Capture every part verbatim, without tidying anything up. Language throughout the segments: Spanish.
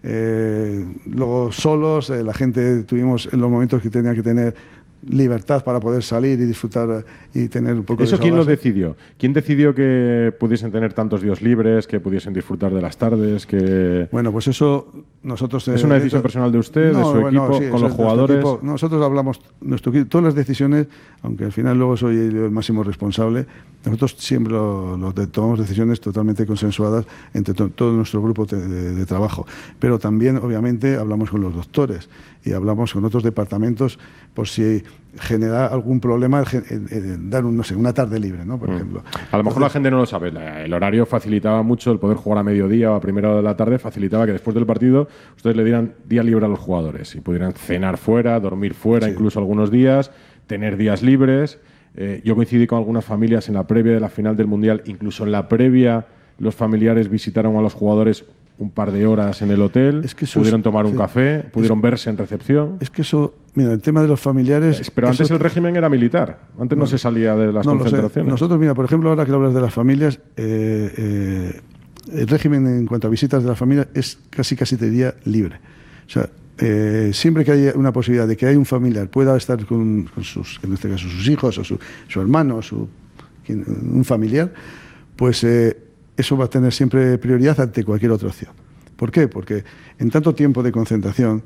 eh, luego solos, eh, la gente tuvimos en los momentos que tenía que tener libertad para poder salir y disfrutar y tener un poco de ¿Eso quién lo desahogarse. decidió? ¿Quién decidió que pudiesen tener tantos días libres, que pudiesen disfrutar de las tardes? Que... Bueno, pues eso nosotros... ¿Es eh, una decisión eh, personal de usted, no, de su bueno, equipo, sí, con eso los es nuestro jugadores? equipo. Nosotros hablamos, nuestro equipo, todas las decisiones, aunque al final luego soy el máximo responsable, nosotros siempre lo, lo de, tomamos decisiones totalmente consensuadas entre to, todo nuestro grupo de, de, de trabajo. Pero también, obviamente, hablamos con los doctores y hablamos con otros departamentos por si genera algún problema el, el, el dar un, no sé, una tarde libre, ¿no? Por Mm. ejemplo. A lo mejor Entonces, la gente no lo sabe. La- El horario facilitaba mucho, el poder jugar a mediodía o a primera hora de la tarde facilitaba que después del partido ustedes le dieran día libre a los jugadores y pudieran cenar fuera, dormir fuera, Sí. incluso algunos días, tener días libres. Eh, yo coincidí con algunas familias en la previa de la final del Mundial, incluso en la previa los familiares visitaron a los jugadores un par de horas en el hotel, Es que eso pudieron es- tomar un sí. café, pudieron verse en recepción. Es que eso, mira, el tema de los familiares... Pero antes eso- el régimen era militar, antes no, No, se salía de las no lo sé. concentraciones. Nosotros, mira, por ejemplo, ahora que hablas de las familias, eh, eh, el régimen en cuanto a visitas de la familia es casi, casi te diría libre. O sea, eh, siempre que haya una posibilidad de que hay un familiar pueda estar con, con sus, en este caso, sus hijos o su, su hermano, su, quien- un familiar, pues eh, eso va a tener siempre prioridad ante cualquier otra opción. ¿Por qué? Porque en tanto tiempo de concentración,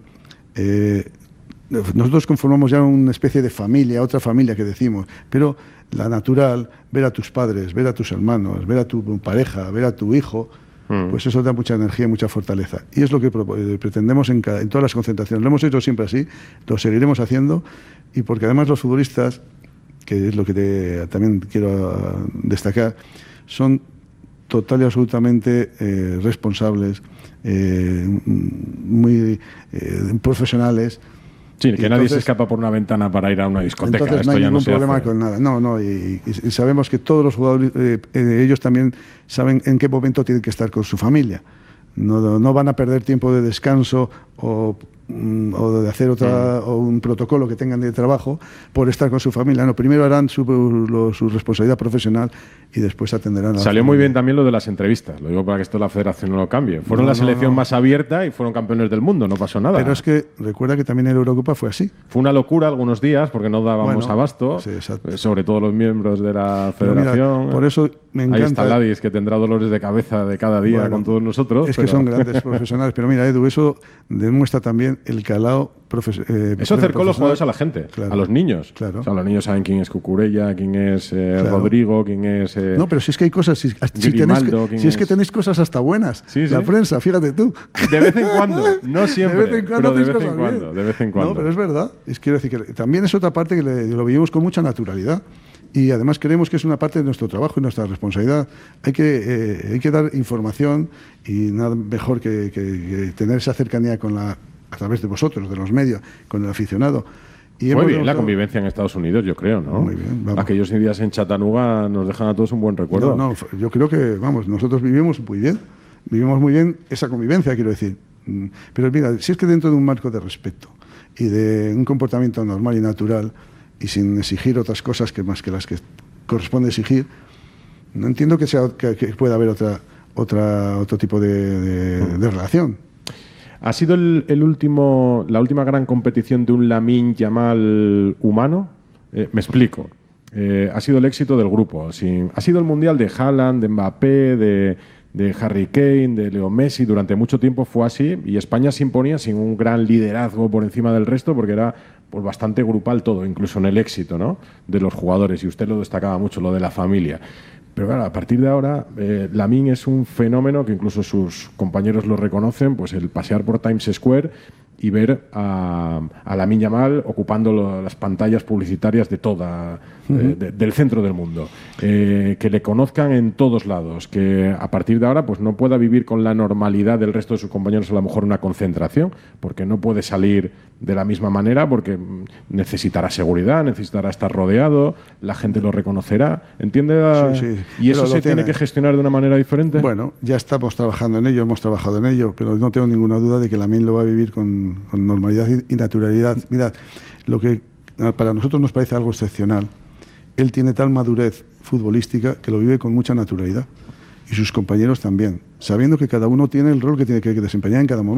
eh, nosotros conformamos ya una especie de familia, otra familia que decimos, pero la natural, ver a tus padres, ver a tus hermanos, ver a tu pareja, ver a tu hijo, Mm. pues eso da mucha energía y mucha fortaleza. Y es lo que pro- eh, pretendemos en, cada- en todas las concentraciones. Lo hemos hecho siempre así, lo seguiremos haciendo, y porque además los futbolistas, que es lo que te- también quiero ah, destacar, son total y absolutamente eh, responsables, eh, muy eh, profesionales. Sí, que Y nadie se entonces- escapa por una ventana para ir a una discoteca. Entonces Esto no hay ya ningún no se problema hace. con nada. No, no, y, y- y sabemos que todos los jugadores, eh, eh, ellos también saben en qué momento tienen que estar con su familia. No, no van a perder tiempo de descanso o, mm, o de hacer otra o un protocolo que tengan de trabajo por estar con su familia. No, primero harán su, lo- su responsabilidad profesional y después atenderán a la Salió muy familia. bien también lo de las entrevistas. Lo digo para que esto la federación no lo cambie. Fueron No, la no, selección no. más abierta y fueron campeones del mundo. No pasó nada. Pero es que recuerda que también en la Eurocopa fue así. Fue una locura algunos días porque no dábamos Bueno, abasto. sí, exacto. eh, sobre todo los miembros de la Pero mira, federación. por eso me Ahí está encanta. Ladis, que tendrá dolores de cabeza de cada día Bueno, con todos nosotros. Es que pero- son grandes profesionales. Pero mira, Edu, eso demuestra también el calado profesional. Eso acercó los jugadores a la gente, Claro. a los niños. Claro. O sea, los niños saben quién es Cucurella, quién es eh, Claro. Rodrigo, quién es... eh, No, pero si es que hay cosas, si, si, tenéis, Grimaldo, ¿quién si es que es? tenéis cosas hasta buenas. Sí, La sí. prensa, fíjate tú. De vez en cuando, no siempre, de vez en cuando pero de hacéis vez en cosas cuando, bien. de vez en cuando. No, pero es verdad. Es, quiero decir que también es otra parte que le- lo vivimos con mucha naturalidad. Y además creemos que es una parte de nuestro trabajo y nuestra responsabilidad. Hay que, eh, hay que dar información y nada mejor que, que- que tener esa cercanía con la, a través de vosotros, de los medios, con el aficionado. Y Fue hemos bien la demostrado- convivencia en Estados Unidos, yo creo, ¿no? Muy bien, vamos. Aquellos días en Chattanooga nos dejan a todos un buen recuerdo. No, no, yo creo que, vamos, nosotros vivimos muy bien. Vivimos muy bien esa convivencia, quiero decir. Mm, Pero mira, si es que dentro de un marco de respeto y de un comportamiento normal y natural y sin exigir otras cosas que más que las que corresponde exigir, no entiendo que, sea, que, que pueda haber otra, otra, otro tipo de, de- de relación. ¿Ha sido el, el último, la última gran competición de un Lamine Yamal humano? Eh, me explico. Eh, ha sido el éxito del grupo. Sin- ha sido el mundial de Haaland, de Mbappé, de, de Harry Kane, de Leo Messi. Durante mucho tiempo fue así y España se imponía sin un gran liderazgo por encima del resto porque era pues, bastante grupal todo, incluso en el éxito, ¿no?, de los jugadores. Y usted lo destacaba mucho, lo de la familia. Pero claro, a partir de ahora, eh, Lamine es un fenómeno que incluso sus compañeros lo reconocen, pues el pasear por Times Square y ver a, a Lamine Yamal ocupando lo- las pantallas publicitarias de toda, eh, de- del centro del mundo. Eh, que le conozcan en todos lados, que a partir de ahora pues no pueda vivir con la normalidad del resto de sus compañeros a lo mejor una concentración, porque no puede salir de la misma manera, porque mm, necesitará seguridad, necesitará estar rodeado, la gente lo reconocerá, ¿entiende? La- Sí, sí, ¿Y eso pero lo se tiene tiene. que gestionar de una manera diferente? Bueno, ya estamos trabajando en ello, hemos trabajado en ello, pero no tengo ninguna duda de que Lamine lo va a vivir con, con normalidad y, y naturalidad. Mirad, lo que para nosotros nos parece algo excepcional, él tiene tal madurez futbolística que lo vive con mucha naturalidad. Y sus compañeros también, sabiendo que cada uno tiene el rol que tiene que desempeñar en cada momento.